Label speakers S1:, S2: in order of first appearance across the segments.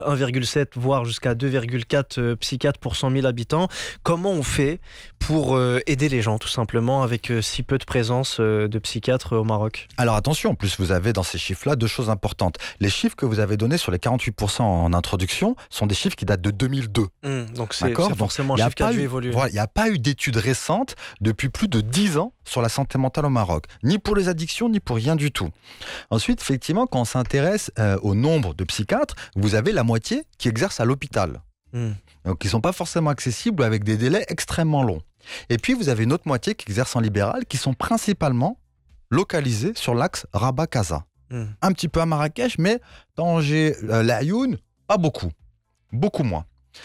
S1: 1,7 voire jusqu'à 2,4 psychiatres pour 100 000 habitants. Comment on fait pour aider les gens tout simplement avec si peu de présence de psychiatres au Maroc?
S2: Alors attention, en plus vous avez dans ces chiffres-là deux choses importantes. Les chiffres que vous avez donnés sur les 48% en introduction sont des chiffres qui datent de 2002.
S1: Donc c'est forcément un chiffre qui a dû évoluer.
S2: Voilà, il n'y a pas eu d'études récentes depuis plus de 10 ans sur la santé mentale au Maroc, ni pour les addictions, ni pour rien du tout. Ensuite, effectivement, quand on s'intéresse au nombre de psychiatres, vous avez la moitié qui exercent à l'hôpital. Donc ils ne sont pas forcément accessibles avec des délais extrêmement longs. Et puis vous avez une autre moitié qui exercent en libéral, qui sont principalement localisés sur l'axe Rabat-Casa. Un petit peu à Marrakech, mais Tanger, l'Aïoun, pas beaucoup. Beaucoup moins.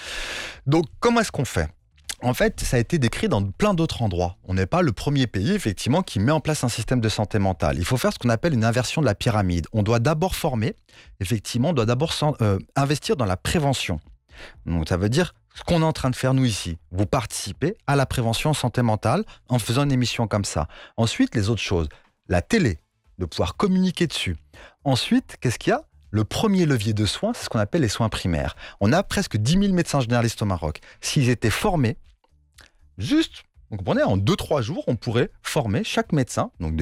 S2: Donc comment est-ce qu'on fait ? En fait, ça a été décrit dans plein d'autres endroits. On n'est pas le premier pays, effectivement, qui met en place un système de santé mentale. Il faut faire ce qu'on appelle une inversion de la pyramide. On doit d'abord former, effectivement, on doit d'abord investir dans la prévention. Donc ça veut dire ce qu'on est en train de faire nous ici. Vous participez à la prévention en santé mentale en faisant une émission comme ça. Ensuite, les autres choses. La télé, de pouvoir communiquer dessus. Ensuite, qu'est-ce qu'il y a ? Le premier levier de soins, c'est ce qu'on appelle les soins primaires. On a presque 10 000 médecins généralistes au Maroc. S'ils étaient formés, juste, vous comprenez, en 2-3 jours, on pourrait former chaque médecin, donc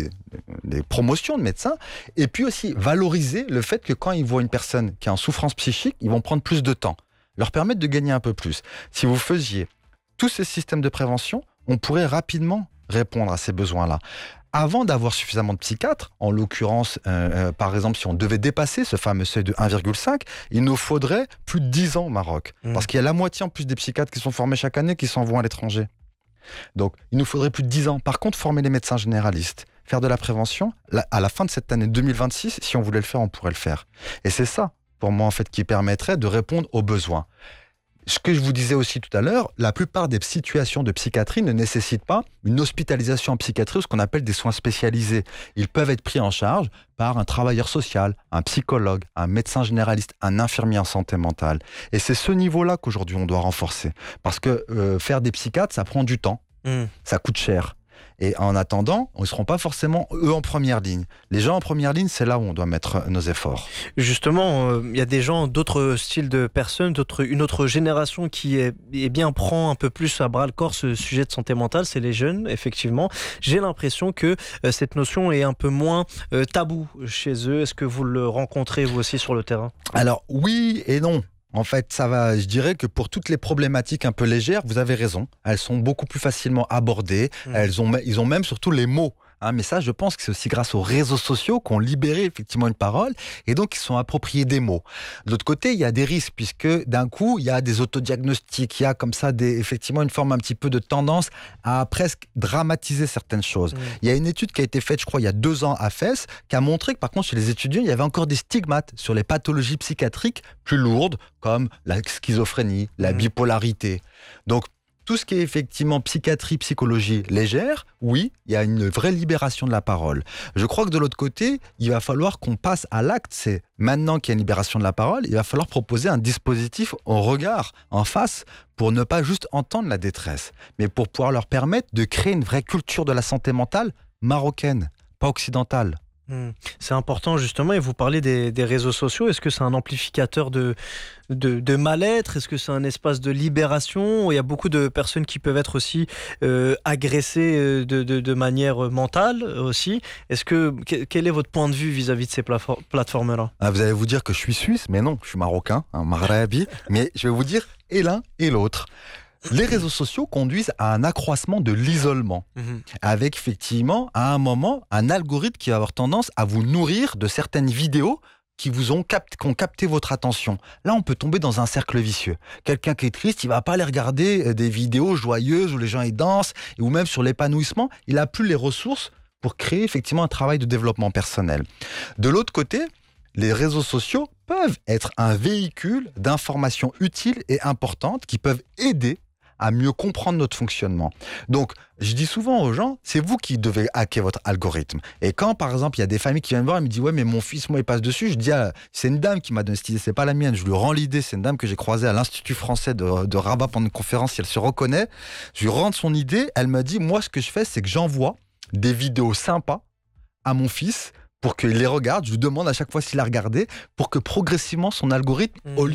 S2: des promotions de médecins, et puis aussi valoriser le fait que quand ils voient une personne qui est en souffrance psychique, ils vont prendre plus de temps, leur permettre de gagner un peu plus. Si vous faisiez tous ces systèmes de prévention, on pourrait rapidement répondre à ces besoins-là. Avant d'avoir suffisamment de psychiatres, en l'occurrence, par exemple, si on devait dépasser ce fameux seuil de 1,5, il nous faudrait plus de 10 ans au Maroc. Parce qu'il y a la moitié en plus des psychiatres qui sont formés chaque année qui s'en vont à l'étranger. Donc, il nous faudrait plus de 10 ans. Par contre, former les médecins généralistes, faire de la prévention, à la fin de cette année 2026, si on voulait le faire, on pourrait le faire. Et c'est ça, pour moi, en fait, qui permettrait de répondre aux besoins. Ce que je vous disais aussi tout à l'heure, la plupart des situations de psychiatrie ne nécessitent pas une hospitalisation en psychiatrie ou ce qu'on appelle des soins spécialisés. Ils peuvent être pris en charge par un travailleur social, un psychologue, un médecin généraliste, un infirmier en santé mentale. Et c'est ce niveau-là qu'aujourd'hui on doit renforcer. Parce que faire des psychiatres, ça prend du temps, ça coûte cher. Et en attendant, ils ne seront pas forcément eux en première ligne. Les gens en première ligne, c'est là où on doit mettre nos efforts.
S1: Justement, il y a des gens, d'autres styles de personnes, une autre génération qui prend un peu plus à bras le corps ce sujet de santé mentale, c'est les jeunes, effectivement. J'ai l'impression que cette notion est un peu moins taboue chez eux. Est-ce que vous le rencontrez vous aussi sur le terrain ?
S2: Alors oui et non. En fait, ça va, je dirais que pour toutes les problématiques un peu légères, vous avez raison. Elles sont beaucoup plus facilement abordées. Ils ont même surtout les mots. Mais ça, je pense que c'est aussi grâce aux réseaux sociaux qu'ont libéré effectivement une parole et donc ils sont appropriés des mots. De l'autre côté, il y a des risques puisque d'un coup, il y a des autodiagnostics, il y a comme ça effectivement une forme un petit peu de tendance à presque dramatiser certaines choses. Il y a une étude qui a été faite, je crois, il y a 2 ans à Fès, qui a montré que par contre, chez les étudiants, il y avait encore des stigmates sur les pathologies psychiatriques plus lourdes comme la schizophrénie, la bipolarité. Donc, tout ce qui est effectivement psychiatrie, psychologie légère, oui, il y a une vraie libération de la parole. Je crois que de l'autre côté, il va falloir qu'on passe à l'acte. C'est maintenant qu'il y a une libération de la parole, il va falloir proposer un dispositif au regard, en face, pour ne pas juste entendre la détresse, mais pour pouvoir leur permettre de créer une vraie culture de la santé mentale marocaine, pas occidentale.
S1: C'est important justement, et vous parlez des réseaux sociaux. Est-ce que c'est un amplificateur de mal-être ? Est-ce que c'est un espace de libération ? Il y a beaucoup de personnes qui peuvent être aussi agressées de manière mentale aussi. Quel est votre point de vue vis-à-vis de ces plateformes-là ?
S2: Vous allez vous dire que je suis suisse, mais non, je suis marocain, maghrabi, mais je vais vous dire et l'un et l'autre. Les réseaux sociaux conduisent à un accroissement de l'isolement, avec effectivement, à un moment, un algorithme qui va avoir tendance à vous nourrir de certaines vidéos qui ont capté votre attention. Là, on peut tomber dans un cercle vicieux. Quelqu'un qui est triste, il va pas aller regarder des vidéos joyeuses où les gens y dansent, ou même sur l'épanouissement. Il n'a plus les ressources pour créer effectivement un travail de développement personnel. De l'autre côté, les réseaux sociaux peuvent être un véhicule d'informations utiles et importantes qui peuvent aider à mieux comprendre notre fonctionnement. Donc, je dis souvent aux gens, c'est vous qui devez hacker votre algorithme. Et quand, par exemple, il y a des familles qui viennent me voir et me disent « Ouais, mais mon fils, moi, il passe dessus », je dis « C'est une dame qui m'a donné cette idée, c'est pas la mienne. » Je lui rends l'idée, c'est une dame que j'ai croisée à l'Institut français de Rabat pendant une conférence, si elle se reconnaît. Je lui rends son idée, elle m'a dit « Moi, ce que je fais, c'est que j'envoie des vidéos sympas à mon fils pour qu'il les regarde. Je lui demande à chaque fois s'il a regardé pour que progressivement son algorithme, au lieu